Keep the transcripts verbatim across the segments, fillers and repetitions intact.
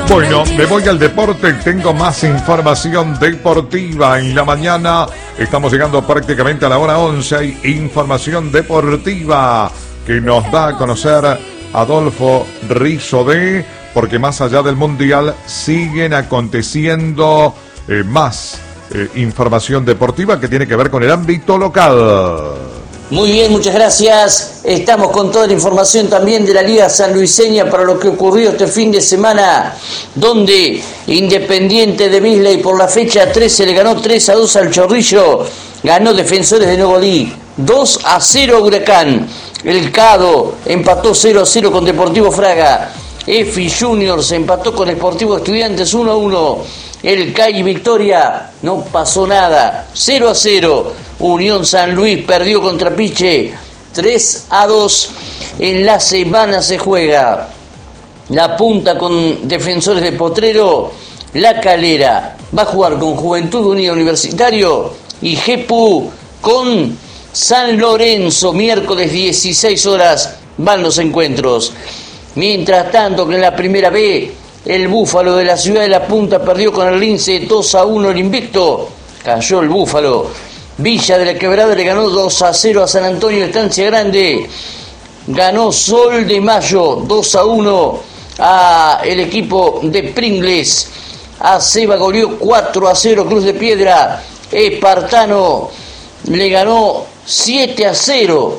Bueno, me voy al deporte, tengo más información deportiva en la mañana. Estamos llegando prácticamente a la hora once. Hay información deportiva que nos da a conocer Adolfo Rizodé, porque más allá del Mundial siguen aconteciendo eh, más eh, información deportiva que tiene que ver con el ámbito local. Muy bien, muchas gracias. Estamos con toda la información también de la Liga Sanluiseña para lo que ocurrió este fin de semana, donde Independiente de Misley por la fecha trece le ganó tres a dos al Chorrillo, ganó Defensores de Nuevo Lí dos a cero Huracán, el Cado empató cero a cero con Deportivo Fraga, Efi Juniors empató con Sportivo Estudiantes uno a uno, el C A I Victoria no pasó nada, cero a cero. Unión San Luis perdió contra Piche tres a dos. En la semana se juega La Punta con Defensores de Potrero, La Calera va a jugar con Juventud Unida Universitario y Jepu con San Lorenzo. Miércoles dieciséis horas van los encuentros. Mientras tanto que en la primera B el Búfalo de la ciudad de La Punta perdió con el Lince dos a uno el invicto, cayó el Búfalo. Villa de la Quebrada le ganó dos a cero a San Antonio de Estancia Grande. Ganó Sol de Mayo dos a uno a el equipo de Pringles. A Ceba goleó cuatro a cero Cruz de Piedra. Espartano le ganó siete a cero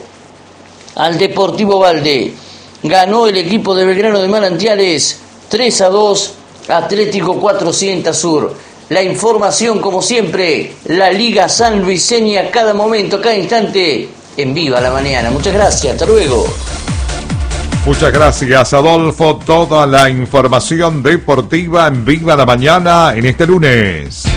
al Deportivo Valde. Ganó el equipo de Belgrano de Manantiales tres a dos Atlético cuatrocientos Sur. La información, como siempre, la Liga Sanluiseña, cada momento, cada instante, en Viva la Mañana. Muchas gracias, hasta luego. Muchas gracias, Adolfo. Toda la información deportiva en Viva la Mañana en este lunes.